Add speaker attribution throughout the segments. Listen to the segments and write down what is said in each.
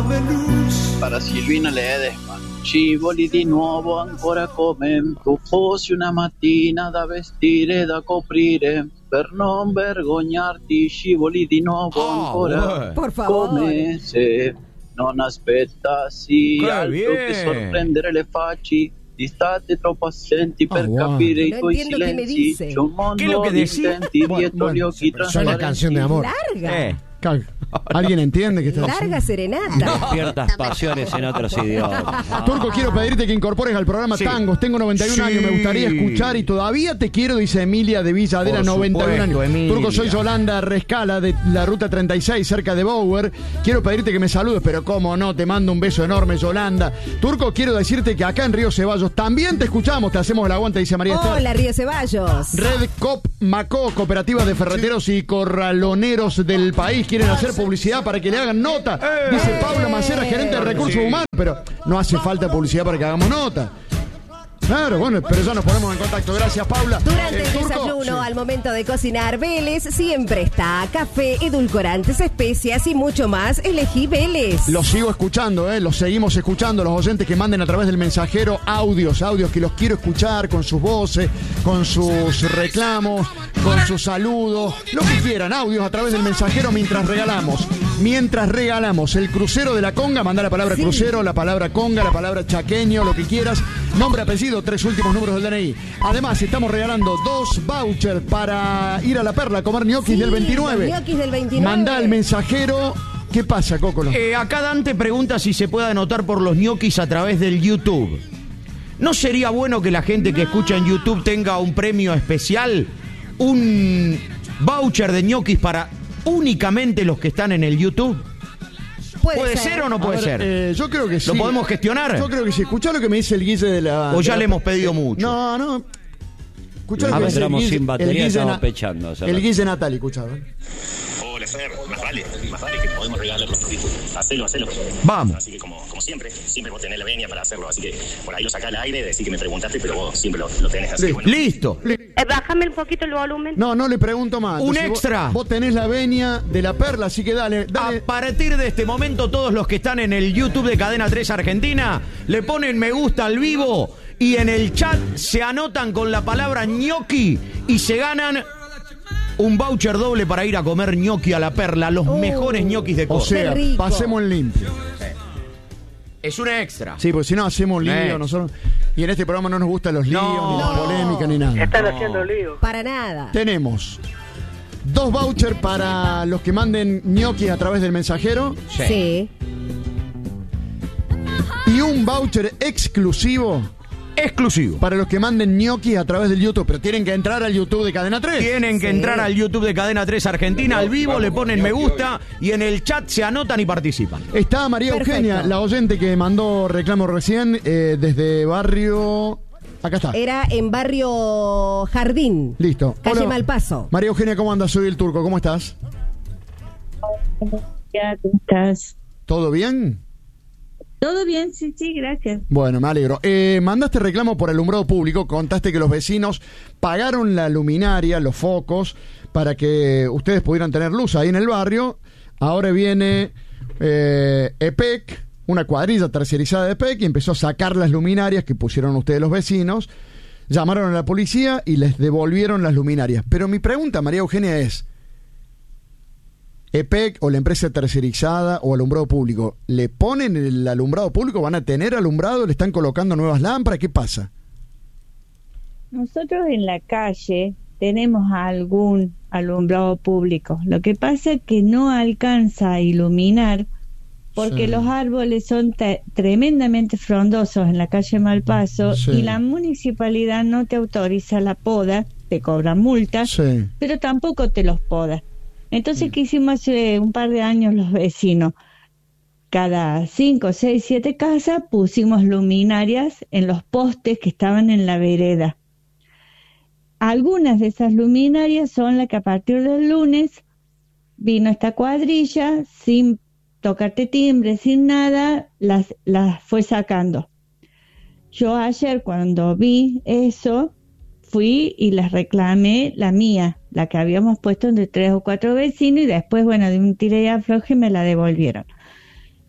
Speaker 1: Para Silvina Ledesma. Scivoli di nuovo ancora come tu fossi una mattina da vestire e da coprire, per non vergognarti scivoli di nuovo ancora,
Speaker 2: por favor,
Speaker 1: come se non aspettassi altro che sorprendere le facce. State troppo assenti per capire i tuoi silenzi. C'è un mondo di intenti dietro gli occhi trasparenti.
Speaker 3: Es una canción de amor.
Speaker 2: larga.
Speaker 3: ¿Alguien entiende que está
Speaker 2: Larga serenata.
Speaker 4: Despiertas pasiones en otros idiomas.
Speaker 3: Turco, quiero pedirte que incorpores al programa Tangos. Tengo 91 años, me gustaría escuchar y todavía te quiero, dice Emilia de Villadera, 91 años.
Speaker 4: Emilia.
Speaker 3: Turco, soy Yolanda Rescala de la ruta 36, cerca de Bower. Quiero pedirte que me saludes, pero cómo no, te mando un beso enorme, Yolanda. Turco, quiero decirte que acá en Río Ceballos también te escuchamos, te hacemos el aguante, dice María Esther.
Speaker 2: Hola, Río Ceballos.
Speaker 3: Red Cop Macó, cooperativa de ferreteros y corraloneros del país, quieren hacer publicidad para que le hagan nota. Dice Paula Macera, gerente de recursos humanos, pero no hace falta publicidad para que hagamos nota. Claro, bueno, pero ya nos ponemos en contacto. Gracias, Paula.
Speaker 2: Durante el
Speaker 3: Turco,
Speaker 2: desayuno, al momento de cocinar, Vélez siempre está. Café, edulcorantes, especias y mucho más. Elegí Vélez.
Speaker 3: Los sigo escuchando, los seguimos escuchando. Los oyentes que manden a través del mensajero audios que los quiero escuchar con sus voces, con sus reclamos, con sus saludos, lo que quieran, audios a través del mensajero mientras regalamos el crucero de la conga. Manda la palabra crucero, la palabra conga, la palabra chaqueño, lo que quieras. Nombre, apellido, 3 últimos números del DNI. Además, estamos regalando 2 vouchers para ir a La Perla a comer ñoquis del 29.
Speaker 2: Ñoquis del 29.
Speaker 3: Manda al mensajero. ¿Qué pasa, Cócolo?
Speaker 4: Acá Dante pregunta si se puede anotar por los ñoquis a través del YouTube. ¿No sería bueno que la gente que escucha en YouTube tenga un premio especial? Un voucher de ñoquis para únicamente los que están en el YouTube. ¿Puede ser o no puede ser?
Speaker 3: Yo creo que sí.
Speaker 4: ¿Lo podemos gestionar?
Speaker 3: Yo creo que sí. Escuchá lo que me dice el Guille de la...
Speaker 4: ¿O ya le hemos pedido mucho?
Speaker 3: No. Escuchá lo que me dice el
Speaker 4: entramos
Speaker 3: Guille,
Speaker 4: sin batería,
Speaker 3: el Guille
Speaker 4: estamos pechando.
Speaker 3: El Guille Natali, escuchá.
Speaker 5: Hola, Fer, más vale que podemos regalar los productos. Hacelo.
Speaker 4: Vamos.
Speaker 5: Así que como siempre vos tenés la venia para hacerlo. Así que por ahí lo sacá al aire, decís que me preguntaste, pero vos siempre lo tenés así. Bueno.
Speaker 4: Listo.
Speaker 6: Bájame un poquito el volumen.
Speaker 3: No le pregunto más.
Speaker 4: Un
Speaker 3: Entonces,
Speaker 4: extra.
Speaker 3: Vos tenés la venia de La Perla, así que dale.
Speaker 4: A partir de este momento, todos los que están en el YouTube de Cadena 3 Argentina le ponen me gusta al vivo y en el chat se anotan con la palabra ñoqui y se ganan un voucher doble para ir a comer ñoqui a La Perla, los mejores ñoquis de Córdoba.
Speaker 3: O sea, pasemos en limpio.
Speaker 4: Es un extra.
Speaker 3: Sí, porque si no hacemos lío nosotros. Y en este programa no nos gustan los líos, ni las polémicas, ni nada.
Speaker 6: Están haciendo lío.
Speaker 2: Para nada.
Speaker 3: Tenemos 2 vouchers para los que manden ñoquis a través del mensajero.
Speaker 2: Sí.
Speaker 3: Y un voucher exclusivo para los que manden ñoquis a través del YouTube. Pero tienen que entrar al YouTube de Cadena 3.
Speaker 4: Tienen que entrar al YouTube de Cadena 3 Argentina al vivo, le ponen me gusta y en el chat se anotan y participan.
Speaker 3: Está María Eugenia, la oyente que mandó reclamo recién desde barrio... Acá está.
Speaker 2: Era en barrio Jardín.
Speaker 3: Listo.
Speaker 2: Calle
Speaker 3: Hola.
Speaker 2: Malpaso.
Speaker 3: María Eugenia, ¿cómo andas? Soy el Turco, ¿cómo estás?
Speaker 7: ¿Cómo estás?
Speaker 3: ¿Todo bien?
Speaker 7: Todo bien, sí, gracias.
Speaker 3: Bueno, me alegro. Mandaste reclamo por alumbrado público, contaste que los vecinos pagaron la luminaria, los focos, para que ustedes pudieran tener luz ahí en el barrio. Ahora viene EPEC, una cuadrilla tercerizada de EPEC, y empezó a sacar las luminarias que pusieron ustedes los vecinos. Llamaron a la policía y les devolvieron las luminarias. Pero mi pregunta, María Eugenia, es... EPEC o la empresa tercerizada o alumbrado público, ¿le ponen el alumbrado público? ¿Van a tener alumbrado? ¿Le están colocando nuevas lámparas? ¿Qué pasa?
Speaker 7: Nosotros en la calle tenemos algún alumbrado público. Lo que pasa es que no alcanza a iluminar porque los árboles son tremendamente frondosos en la calle Malpaso y la municipalidad no te autoriza la poda, te cobran multas, pero tampoco te los poda. Entonces, ¿qué hicimos hace un par de años los vecinos? Cada 5, 6, 7 casas pusimos luminarias en los postes que estaban en la vereda. Algunas de esas luminarias son las que a partir del lunes vino esta cuadrilla, sin tocarte timbre, sin nada, las fue sacando. Yo ayer cuando vi eso, fui y les reclamé la mía, la que habíamos puesto entre 3 o 4 vecinos, y después, bueno, de un tire y afloje me la devolvieron.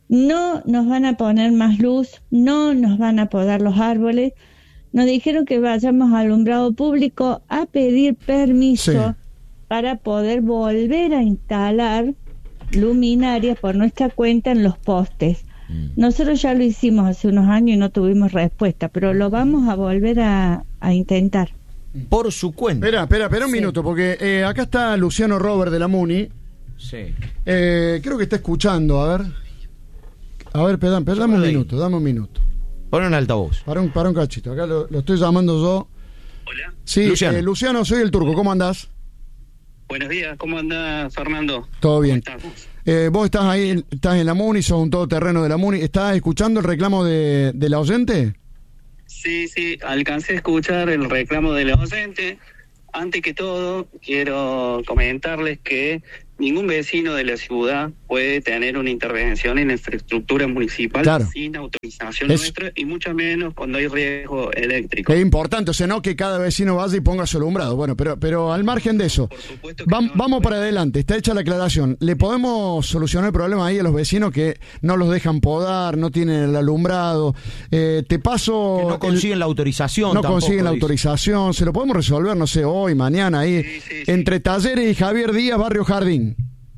Speaker 7: no nos van a poner más luz, no nos van a podar los árboles. Nos dijeron que vayamos al alumbrado público a pedir permiso para poder volver a instalar luminarias por nuestra cuenta en los postes. Nosotros ya lo hicimos hace unos años y no tuvimos respuesta, pero lo vamos a volver a intentar.
Speaker 4: Por su cuenta.
Speaker 3: Espera un minuto, porque acá está Luciano Robert de la MUNI.
Speaker 4: Sí.
Speaker 3: Creo que está escuchando, a ver, perdón, dame un minuto.
Speaker 4: Pon en altavoz.
Speaker 3: Para un cachito, acá lo estoy llamando yo.
Speaker 5: Hola.
Speaker 3: Sí, Luciano, soy el Turco, ¿cómo andás?
Speaker 5: Buenos días, ¿cómo andás, Fernando?
Speaker 3: Todo bien. Vos estás ahí, estás en la MUNI, sos un todoterreno de la MUNI. ¿Estás escuchando el reclamo de la oyente?
Speaker 5: Sí, alcancé a escuchar el reclamo de la oyente. Antes que todo, quiero comentarles que ningún vecino de la ciudad puede tener una intervención en la infraestructura municipal sin autorización nuestra, y mucho menos cuando hay riesgo eléctrico.
Speaker 3: Es importante, o sea, no que cada vecino vaya y ponga su alumbrado. Bueno, pero al margen de eso, vamos para adelante, está hecha la aclaración. ¿Le podemos solucionar el problema ahí a los vecinos que no los dejan podar, no tienen el alumbrado? Te paso...
Speaker 4: Que no consiguen la autorización.
Speaker 3: No consiguen la autorización, se lo podemos resolver, no sé, hoy, mañana, ahí, entre Talleres y Javier Díaz, Barrio Jardín.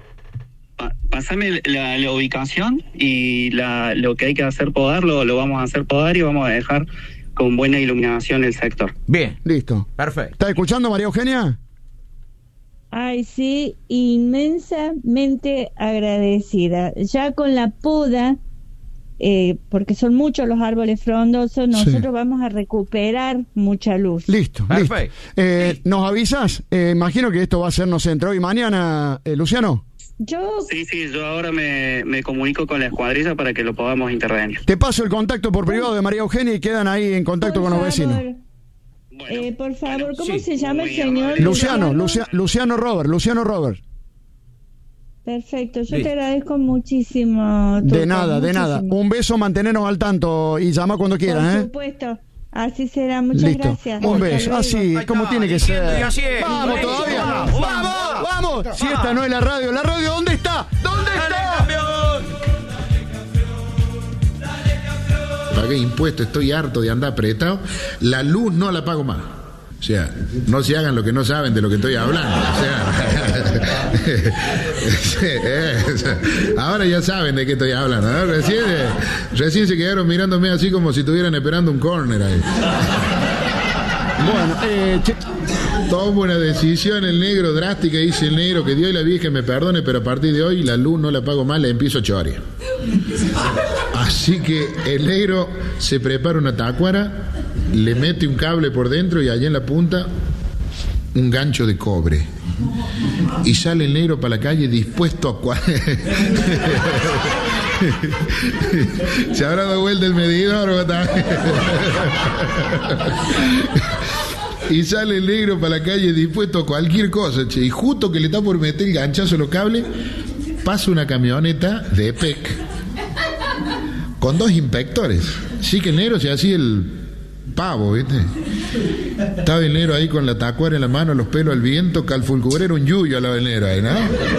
Speaker 5: Pásame la ubicación y lo que hay que hacer podar, lo vamos a hacer podar y vamos a dejar con buena iluminación el sector.
Speaker 4: Bien.
Speaker 3: Listo.
Speaker 4: Perfecto.
Speaker 3: ¿Estás escuchando, María Eugenia?
Speaker 7: Ay, sí, inmensamente agradecida. Ya con la poda, porque son muchos los árboles frondosos, nosotros vamos a recuperar mucha luz.
Speaker 3: Listo. ¿Nos avisas? Imagino que esto va a ser, no sé, entre hoy y mañana, Luciano.
Speaker 5: Sí, yo ahora me comunico con la escuadrilla para que lo podamos intervenir.
Speaker 3: Te paso el contacto por privado de María Eugenia y quedan ahí en contacto con los vecinos.
Speaker 5: Bueno,
Speaker 7: por favor, ¿cómo se llama el señor?
Speaker 3: Luciano Robert.
Speaker 7: Perfecto, yo te agradezco muchísimo. Turco,
Speaker 3: de nada. Un beso, mantenernos al tanto y llama cuando quieras.
Speaker 7: Por supuesto. Así será, muchas gracias.
Speaker 3: Un beso, así como tiene que ser.
Speaker 4: Así es.
Speaker 3: Vamos todavía. Vamos. Si esta no es la radio, ¿dónde está?
Speaker 8: Pagué impuestos, estoy harto de andar apretado. La luz no la pago más. O sea, no se hagan lo que no saben de lo que estoy hablando. Ahora ya saben de qué estoy hablando, ¿no? Recién se quedaron mirándome así como si estuvieran esperando un córner ahí.
Speaker 3: Bueno,
Speaker 8: tomo una decisión, el negro, drástica, dice el negro, que Dios y la Virgen me perdone, pero a partir de hoy la luz no la pago más, la empiezo a chorear. Así que el negro se prepara una tacuara, le mete un cable por dentro y allá en la punta un gancho de cobre. Y sale el negro para la calle dispuesto a... ¿Se habrá dado vuelta el medidor? Y sale el negro para la calle dispuesto a cualquier cosa, che. Y justo que le está por meter el ganchazo a los cables, pasa una camioneta de EPEC con 2 inspectores. Sí que el negro se hacía el pavo, ¿viste? Estaba el negro ahí con la tacuara en la mano, los pelos al viento, calfulcubera era un yuyo al lado del negro ahí, ¿no?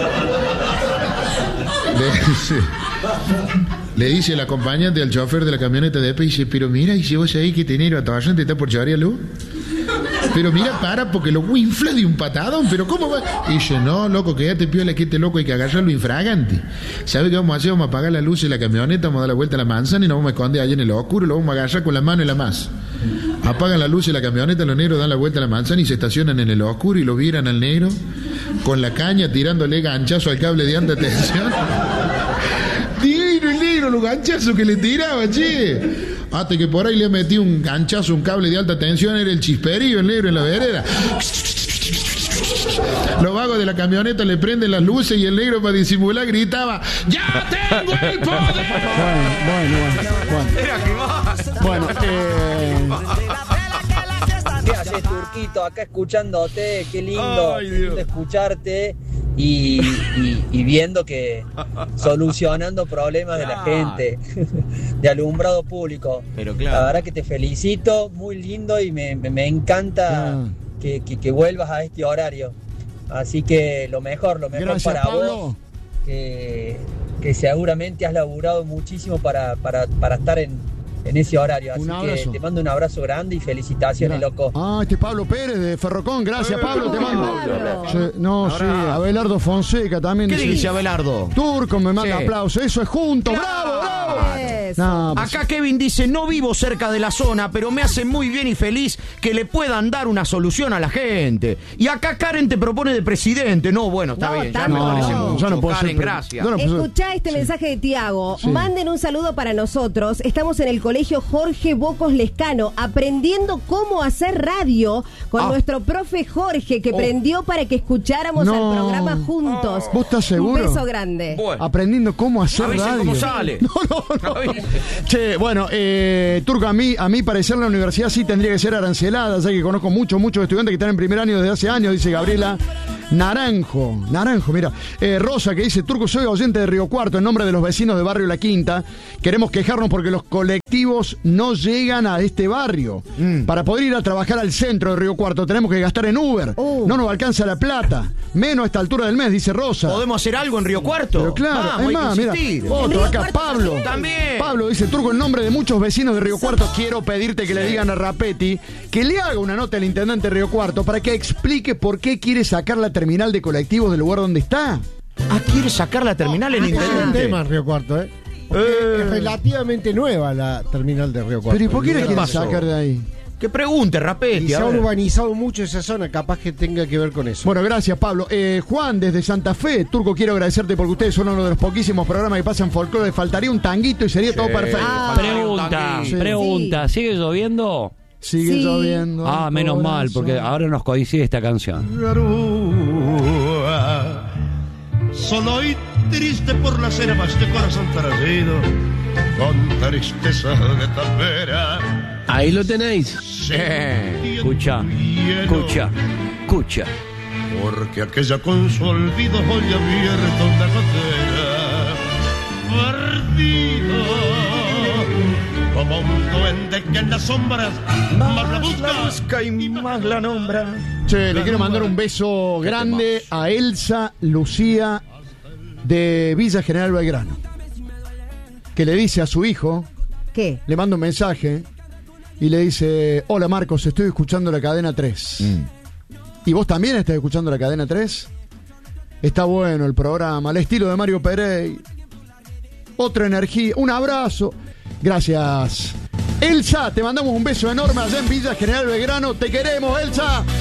Speaker 8: Le dice el acompañante al chofer de la camioneta de EPEC, dice, pero mira, y si vos ahí que tenés a toda gente está por llevar a luz. Pero mira, para, porque lo infla de un patadón, pero ¿cómo va? Y dice, no, loco, quédate piola, que este loco hay que agarrarlo infragante. ¿Sabe qué vamos a hacer? Vamos a apagar la luz de la camioneta, vamos a dar la vuelta a la manzana y nos vamos a esconder allá en el oscuro, lo vamos a agarrar con la mano y la más. Apagan la luz de la camioneta, los negros dan la vuelta a la manzana y se estacionan en el oscuro y lo vieran al negro con la caña tirándole ganchazo al cable de alta tensión. Divino el negro, los ganchazos que le tiraba, che. Hasta que por ahí le metí un ganchazo, un cable de alta tensión, era el chisperío, el negro en la vereda. Los vagos de la camioneta le prenden las luces y el negro, para disimular, gritaba, ¡ya tengo el poder!
Speaker 3: Bueno.
Speaker 9: ¿Qué haces, Turquito? Acá escuchándote, qué lindo, qué lindo escucharte y viendo que solucionando problemas de la gente, de alumbrado público.
Speaker 4: Pero claro.
Speaker 9: La verdad que te felicito, muy lindo y me encanta que vuelvas a este horario. Así que lo mejor
Speaker 3: Gracias,
Speaker 9: para
Speaker 3: Pablo.
Speaker 9: vos, que que seguramente has laburado muchísimo para estar en ese horario. Así que te mando un abrazo grande y felicitaciones, loco.
Speaker 3: Este es Pablo Pérez de Ferrocón. Gracias, Pablo, te mando. Sí, Abelardo Fonseca también.
Speaker 4: ¿Qué dice Abelardo?
Speaker 3: Turco me manda aplausos. Eso es junto. ¡Bravo, bravo! No, pues...
Speaker 4: Acá Kevin dice, no vivo cerca de la zona, pero me hace muy bien y feliz que le puedan dar una solución a la gente. Y acá Karen te propone de presidente. No, bueno, está bien. Ya me parece mucho.
Speaker 3: No puedo
Speaker 4: Karen, gracias.
Speaker 2: Escuchá este mensaje de Tiago. Manden un saludo para nosotros. Estamos en el colegio Jorge Bocos Lescano, aprendiendo cómo hacer radio con nuestro profe Jorge, que prendió para que escucháramos el programa juntos.
Speaker 3: ¿Vos estás seguro?
Speaker 2: Un beso grande.
Speaker 3: Bueno. Aprendiendo cómo hacer radio.
Speaker 4: ¿Cómo sale?
Speaker 3: No. Che, bueno, Turco, a mí parecer la universidad sí tendría que ser arancelada, ya que conozco muchos estudiantes que están en primer año desde hace años, dice Gabriela. Naranjo, mira. Rosa, que dice, Turco, soy oyente de Río Cuarto, en nombre de los vecinos de Barrio La Quinta. Queremos quejarnos porque los colectivos no llegan a este barrio. Para poder ir a trabajar al centro de Río Cuarto tenemos que gastar en Uber. No nos alcanza la plata. Menos a esta altura del mes, dice Rosa.
Speaker 4: ¿Podemos hacer algo en Río Cuarto?
Speaker 3: Pero claro, es más, mira, otro acá, Pablo.
Speaker 4: También.
Speaker 3: Pablo dice, Turco, en nombre de muchos vecinos de Río Cuarto, quiero pedirte que le digan a Rapetti que le haga una nota al intendente de Río Cuarto para que explique por qué quiere sacar la terminal de colectivos del lugar donde está.
Speaker 4: ¿Quiere sacar la terminal el intendente?
Speaker 10: Es un tema en Río Cuarto, es relativamente nueva la terminal de Río Cuarto.
Speaker 3: Pero ¿y por qué la quiere sacar de ahí?
Speaker 4: Que pregunte, Rapetti.
Speaker 10: Y se ha urbanizado mucho esa zona, capaz que tenga que ver con eso.
Speaker 3: Bueno, gracias, Pablo. Juan, desde Santa Fe. Turco, quiero agradecerte porque ustedes son uno de los poquísimos programas que pasan folclore. Faltaría un tanguito y sería todo perfecto.
Speaker 11: Pregunta, ¿sigue lloviendo?
Speaker 3: Sigue lloviendo.
Speaker 11: Menos mal, porque ahora nos coincide esta canción.
Speaker 12: Garúa, solo y triste por las herbas de corazón perdido, con tristeza de tapera.
Speaker 11: Ahí lo tenéis. Escucha.
Speaker 12: Porque aquella con su olvido hoy abierto una gotera, perdido, como un duende que en las sombras más la busca
Speaker 4: y más la nombra.
Speaker 3: Che, le quiero mandar un beso grande a Elsa Lucía de Villa General Belgrano, que le dice a su hijo,
Speaker 2: ¿qué?
Speaker 3: Le manda un mensaje y le dice, hola Marcos, estoy escuchando la cadena 3. ¿Y vos también estás escuchando la cadena 3? Está bueno el programa, al estilo de Mario Perey. Otra energía, un abrazo. Gracias. Elsa, te mandamos un beso enorme allá en Villa General Belgrano. Te queremos, Elsa.